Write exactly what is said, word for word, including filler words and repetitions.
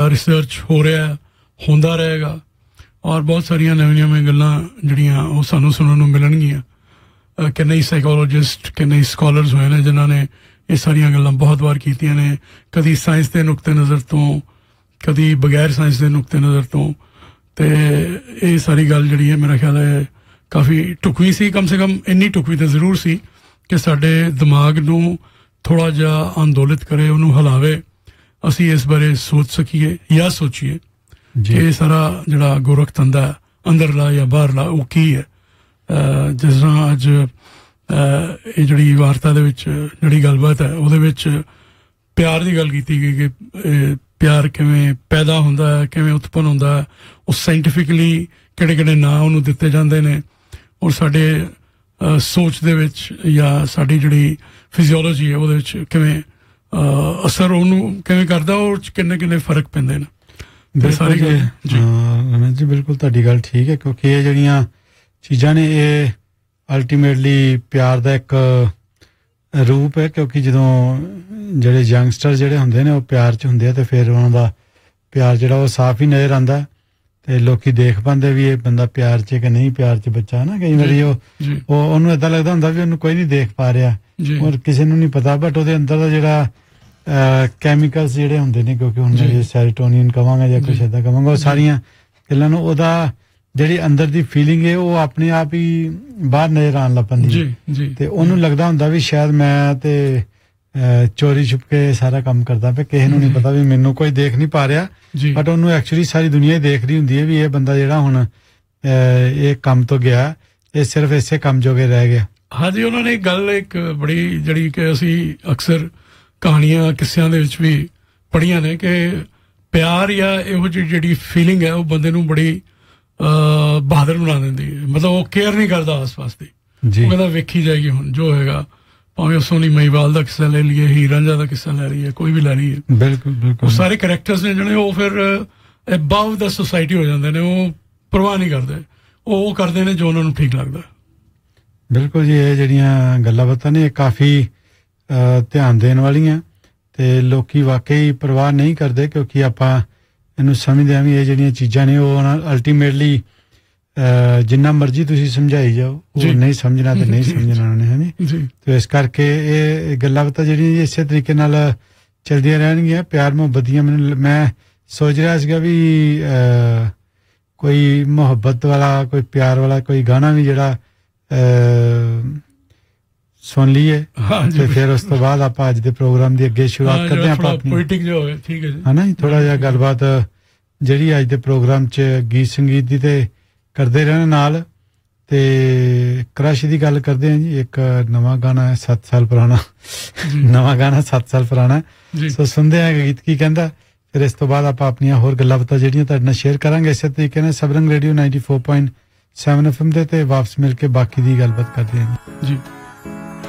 Research हो रहा है, होंदा रहेगा और बहुत सारिया नवीं नवीं गल्लां जिहड़ियां ओह सानूं सुनन नूं मिलणगीਆਂ कि नई साइकोलॉजिस्ट कि नई स्कॉलर्स होए ने जिन्हां ने ये सारिया गल्लां बहुत बार कीतियां ने, कदी साइंस के नुकते नज़र तो, कदी बगैर साइंस के नुकते नज़र तो। तो ये सारी गल जिहड़ी है मेरा ख्याल है काफ़ी ढुकवी सी, कम से कम इन्नी ढुकवी तो जरूर सी कि साडे दिमाग नूं थोड़ा जिहा अंदोलित करे, उन्होंने हिलावे, असी इस बारे सोच सकीए या सोचीए कि ये सारा जिहड़ा गोरख धंधा अंदरला या बाहरला वो की है। जिस तरह अज ये जिहड़ी वार्ता दे विच जिहड़ी गलबात है उहदे विच प्यार की गल कीती गई कि प्यार किवें पैदा हुंदा है, किवें उत्पन्न हुंदा है, उस साइंटिफिकली किहड़े किहड़े नाम उहनूं दित्ते जांदे ने और साडे सोच दे विच या साडी जिहड़ी फिजियोलॉजी है उहदे विच किवें असर उहनूं किवें करदा और किन्ने किन्ने फर्क पैंदे ने। बिल्कुल जी, रमेश जी बिल्कुल तुहाडी गल ठीक है, क्योंकि ये जिहड़ियां चीज़ां ने ये अल्टीमेटली प्यार का एक रूप है, क्योंकि जदों जिहड़े यंगस्टर जिहड़े हुंदे ने वो प्यार च हुंदे ते फिर उन्हां दा प्यार जिहड़ा वो साफ ही नज़र आंदा ते लोकी देख पांदे भी ये बंदा प्यार च कि नहीं प्यार च बच्चा ना कई बारी वो उन्होंने इदां लगदा हुंदा भी उन्होंने कोई नहीं देख पा रहा और किसी नूं नहीं पता, बट ਉਹਦੇ अंदर दा जिहड़ा कैमिकल्स जिहड़े हुंदे ने, क्योंकि हुण मैं सैरोटोनिन कहांगा ਜਾਂ कुछ इदां कहांगा, ਉਹ ਸਾਰੀਆਂ ਗੱਲਾਂ ਨੂੰ ਉਹਦਾ ਜਿਹੜੀ ਅੰਦਰ ਦੀ ਫੀਲਿੰਗ ਹੈ ਉਹ ਆਪਣੇ ਆਪ ਹੀ ਬਾਹਰ ਨਜ਼ਰ ਆਉਣ ਲੱਗ ਪੈਂਦੀ ਤੇ ਉਹਨੂੰ ਲੱਗਦਾ ਹੁੰਦਾ ਵੀ ਸ਼ਾਇਦ ਮੈਂ ਤੇ ਚੋਰੀ ਛੁਪ ਕੇ ਸਾਰਾ ਕੰਮ ਕਰਦਾ ਪਿਆ, ਕਿਸੇ ਨੂੰ ਨਹੀਂ ਪਤਾ ਵੀ ਮੈਨੂੰ ਕੋਈ ਦੇਖ ਨਹੀਂ ਪਾ ਰਿਹਾ, ਬਟ ਉਹਨੂੰ ਐਕਚੁਅਲੀ ਸਾਰੀ ਦੁਨੀਆ ਹੀ ਦੇਖ ਰਹੀ ਹੁੰਦੀ ਹੈ ਵੀ ਇਹ ਬੰਦਾ ਜਿਹੜਾ ਹੁਣ ਇਹ ਕੰਮ ਤੋਂ ਗਿਆ ਇਹ ਸਿਰਫ ਇਸੇ ਕੰਮ ਜੋਗੇ ਰਹਿ ਗਿਆ। ਹਾਂਜੀ, ਉਹਨਾਂ ਨੇ ਇੱਕ ਗੱਲ ਇੱਕ ਬੜੀ ਜਿਹੜੀ ਕਿ ਅਸੀਂ ਅਕਸਰ ਕਹਾਣੀਆਂ ਕਿੱਸਿਆਂ ਦੇ ਵਿੱਚ ਵੀ ਪੜ੍ਹੀਆਂ ਨੇ ਕਿ ਪਿਆਰ ਜਾਂ ਇਹੋ ਜਿਹੀ ਜਿਹੜੀ ਫੀਲਿੰਗ ਹੈ ਉਹ ਬੰਦੇ ਨੂੰ ਬੜੀ ਬਹਾਦਰ ਬਣਾ ਦਿੰਦੀ ਹੈ, ਮਤਲਬ ਉਹ ਕੇਅਰ ਨਹੀਂ ਕਰਦਾ ਆਸ ਪਾਸ ਦੀ, ਉਹ ਕਹਿੰਦਾ ਵੇਖੀ ਜਾਏਗੀ ਹੁਣ ਜੋ ਹੋਏਗਾ, ਭਾਵੇਂ ਉਹ ਸੋਨੀ ਮਹੀਵਾਲ ਦਾ ਕਿੱਸਾ ਲੈ ਲਈਏ, ਹੀਰ ਰਾਂਝਾ ਦਾ ਕਿੱਸਾ ਲੈ ਲਈਏ, ਕੋਈ ਵੀ ਲੈ ਲਈਏ, ਬਿਲਕੁਲ ਬਿਲਕੁਲ ਉਹ ਸਾਰੇ ਕਰੈਕਟਰਸ ਨੇ ਜਿਹੜੇ ਉਹ ਫਿਰ ਅਬਾਵ ਦਾ ਸੋਸਾਇਟੀ ਹੋ ਜਾਂਦੇ ਨੇ, ਉਹ ਪਰਵਾਹ ਨਹੀਂ ਕਰਦੇ, ਉਹ ਕਰਦੇ ਨੇ ਜੋ ਉਹਨਾਂ ਨੂੰ ਠੀਕ ਲੱਗਦਾ। ਬਿਲਕੁਲ ਜੀ, ਇਹ ਜਿਹੜੀਆਂ ਗੱਲਾਂ ਬਾਤਾਂ ਨੇ ਇਹ ਕਾਫੀ ਧਿਆਨ ਦੇਣ ਵਾਲੀਆਂ ਤੇ ਲੋਕੀ ਵਾਕਈ ਪਰਵਾਹ ਨਹੀਂ ਕਰਦੇ, ਕਿਉਂਕਿ ਆਪਾਂ ਇਹਨੂੰ ਸਮਝਦੇ ਹਾਂ ਵੀ ਇਹ ਜਿਹੜੀਆਂ ਚੀਜ਼ਾਂ ਨੇ ਉਹ ਅਲਟੀਮੇਟਲੀ ਜਿੰਨਾ ਮਰਜ਼ੀ ਤੁਸੀਂ ਸਮਝਾਈ ਜਾਓ ਉਹ ਨਹੀਂ ਸਮਝਣਾ ਤੇ ਨਹੀਂ ਸਮਝਣਾ ਉਹਨੇ, ਹੈ ਨੀ। ਤੇ ਇਸ ਕਰਕੇ ਇਹ ਗੱਲਾਂ ਬਾਤਾਂ ਜਿਹੜੀਆਂ ਇਸੇ ਤਰੀਕੇ ਨਾਲ ਚਲਦੀਆਂ ਰਹਿਣਗੀਆਂ, ਪਿਆਰ ਮੁਹੱਬਤ ਦੀਆਂ। ਮੈਨੂੰ ਮੈਂ ਸੋਚ ਰਿਹਾ ਸੀਗਾ ਵੀ ਕੋਈ ਮੁਹੱਬਤ ਵਾਲਾ ਕੋਈ ਪਿਆਰ ਵਾਲਾ ਕੋਈ ਗਾਣਾ ਵੀ ਜਿਹੜਾ ਸੁਣ ਲਈਏ ਤੇ ਫਿਰ ਉਸ ਤੋਂ ਬਾਅਦ ਆਪਾਂ ਅੱਜ ਦੇ ਪ੍ਰੋਗਰਾਮ ਦੀ ਅੱਗੇ ਸ਼ੁਰੂਆਤ ਕਰਦੇ ਹਾਂ ਆਪਾਂ ਆਪਣੀ ਪੋਇਟਿਕ ਜੋ ਹੋਵੇ, ਠੀਕ ਹੈ ਜੀ, ਹੈ ਨਾ ਜੀ, ਥੋੜਾ ਜਿਹਾ ਗੱਲਬਾਤ ਜਿਹੜੀ ਅੱਜ ਦੇ ਪ੍ਰੋਗਰਾਮ 'ਚ ਗੀਤ ਸੰਗੀਤ ਦੀ ਤੇ ਕਰਦੇ ਰਹਿਣ ਨਾਲ ਤੇ ਕ੍ਰਸ਼ ਦੀ ਗੱਲ ਕਰਦੇ ਹਾਂ ਜੀ। ਇੱਕ ਨਵਾਂ ਗਾਣਾ ਹੈ ਸੱਤ ਸਾਲ ਪੁਰਾਣਾ, ਨਵਾਂ ਗਾਣਾ ਸੱਤ ਸਾਲ ਪੁਰਾਣਾ, ਸੋ ਸੁਣਦੇ ਹਾਂ ਗੀਤ ਕੀ ਕਹਿੰਦਾ, ਫਿਰ ਇਸ ਤੋਂ ਬਾਅਦ ਆਪਾਂ ਆਪਣੀਆਂ ਹੋਰ ਗੱਲਾਂ ਬਾਤਾਂ ਜਿਹੜੀਆਂ ਤੁਹਾਡੇ ਨਾਲ ਸ਼ੇਅਰ ਕਰਾਂਗੇ ਇਸੇ ਤਰੀਕੇ ਨਾਲ ਸਬਰੰਗ radio ninety four point seven F M ਦੇ ਤੇ ਵਾਪਸ ਮਿਲ ਕੇ ਬਾਕੀ ਦੀ ਗੱਲਬਾਤ ਕਰਦੇ ਹਾਂ ਜੀ।